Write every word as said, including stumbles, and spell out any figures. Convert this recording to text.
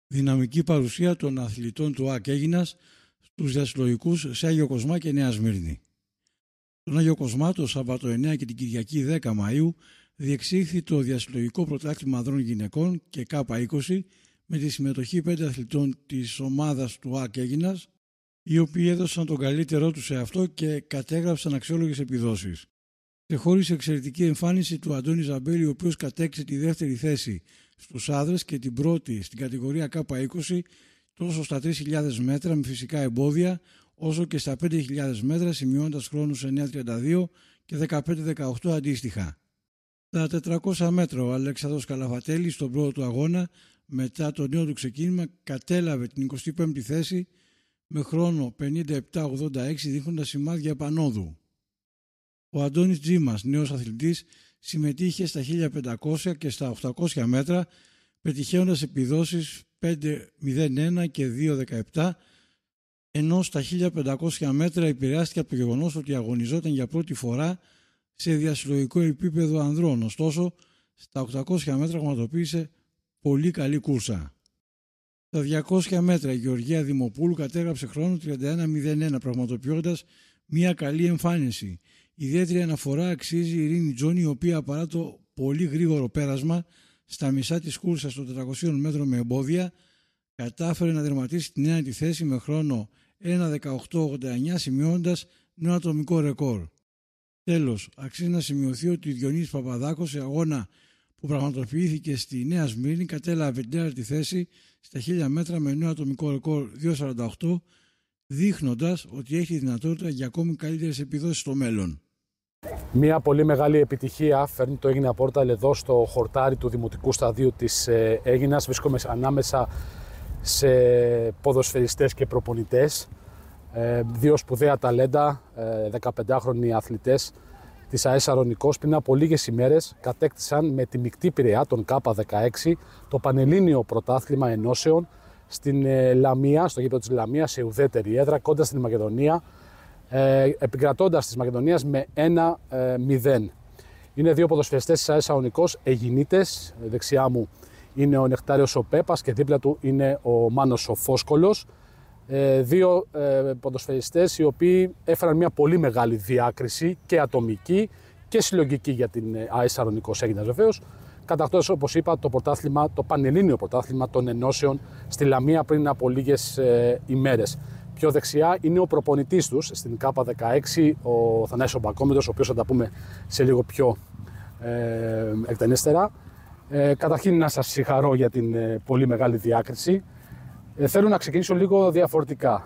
Δυναμική παρουσία των αθλητών του ΑΚ Αίγινας στους διασυλλογικούς σε Άγιο Κοσμά και Νέα Σμύρνη. Στον Άγιο Κοσμά το Σάββατο εννέα και την Κυριακή δέκα Μαΐου διεξήχθη το διασυλλογικό πρωτάθλημα ανδρών γυναικών και Κάπα είκοσι με τη συμμετοχή πέντε αθλητών της ομάδας του ΑΚ Αίγινας, οι οποίοι έδωσαν τον καλύτερό τους σε αυτό και κατέγραψαν αξιόλογες επιδόσεις. Ξεχώρισε εξαιρετική εμφάνιση του Αντώνη Ζαμπέλη, ο οποίος κατέκτησε τη δεύτερη θέση στους άνδρες και την πρώτη στην κατηγορία Κάπα είκοσι τόσο στα τρεις χιλιάδες μέτρα με φυσικά εμπόδια, όσο και στα πέντε χιλιάδες μέτρα, σημειώνοντας χρόνους εννέα τριάντα δύο και δεκαπέντε δεκαοκτώ αντίστοιχα. Στα τετρακόσια μέτρα ο Αλέξανδρος Καλαφατέλης στον πρώτο του αγώνα, μετά το νέο του ξεκίνημα, κατέλαβε την εικοστή πέμπτη θέση με χρόνο πενήντα επτά ογδόντα έξι, δείχνοντας σημάδια επανόδου. Ο Αντώνης Τζίμας, νέος αθλητής, συμμετείχε στα χίλια πεντακόσια και στα οκτακόσια μέτρα, πετυχαίνοντας επιδόσεις πέντε μηδέν ένα και δύο δεκαεπτά, ενώ στα χίλια πεντακόσια μέτρα επηρεάστηκε από το γεγονός ότι αγωνιζόταν για πρώτη φορά σε διασυλλογικό επίπεδο ανδρών. Ωστόσο, στα οκτακόσια μέτρα πραγματοποίησε πολύ καλή κούρσα. Στα διακόσια μέτρα η Γεωργία Δημοπούλου κατέγραψε χρόνο τριάντα ένα μηδέν ένα, πραγματοποιώντας μια καλή εμφάνιση. Ιδιαίτερη αναφορά αξίζει η Ειρήνη Τζόνη, η οποία παρά το πολύ γρήγορο πέρασμα στα μισά της κούρσας των τετρακοσίων μέτρων με εμπόδια, κατάφερε να δερματίσει την ένατη θέση με χρόνο ένα δεκαοκτώ ογδόντα εννέα, σημειώνοντας νέο ατομικό ρεκόρ. Τέλος, αξίζει να σημειωθεί ότι ο Διονύσης Παπαδάκος, σε αγώνα που πραγματοποιήθηκε στη Νέα Σμύρνη, κατέλαβε την τέταρτη θέση στα χίλια μέτρα με νέο ατομικό ρεκόρ δύο σαράντα οκτώ, δείχνοντας ότι έχει δυνατότητα για ακόμη καλύτερες επιδόσεις στο μέλλον. Μια πολύ μεγάλη επιτυχία φέρνει το Αίγινα Πόρταλ εδώ στο χορτάρι του Δημοτικού Σταδίου της Αίγινας. Βρίσκομαι ανάμεσα σε ποδοσφαιριστές και προπονητές, δύο σπουδαία ταλέντα, δεκαπεντάχρονοι αθλητές της ΑΕΣ Σαρονικός. Πριν από λίγες ημέρες κατέκτησαν με τη μεικτή Πειραιά, τον Κάπα δεκαέξι, το Πανελλήνιο Πρωτάθλημα Ενώσεων στην Λαμία, στο γήπεδο της Λαμίας, σε ουδέτερη έδρα, κοντά στην Μακεδονία, επικρατώντας της Μακεδονίας με ένα μηδέν. Είναι δύο ποδοσφαιριστές της ΑΕΣ Σαρονικός, Αιγινίτες. Δεξιά μου είναι ο Νεκτάριος ο Πέπας και δίπλα του είναι ο Μάνος ο Φόσκολος. Δύο ποδοσφαιριστές οι οποίοι έφεραν μια πολύ μεγάλη διάκριση και ατομική και συλλογική για την ΑΕΣ Σαρονικός Αίγινας βεβαίως, κατακτώντας, όπως είπα, το πρωτάθλημα, το Πανελλήνιο Πρωτάθλημα των Ενώσεων στη Λαμία πριν από λίγες ε, ημέρες. Πιο δεξιά είναι ο προπονητής τους στην Κάπα δεκαέξι, ο Θανάσης Μπακόμητος, ο οποίος θα τα πούμε σε λίγο πιο ε, εκτενέστερα. Ε, καταρχήν να σας συγχαρώ για την ε, πολύ μεγάλη διάκριση. Ε, θέλω να ξεκινήσω λίγο διαφορετικά.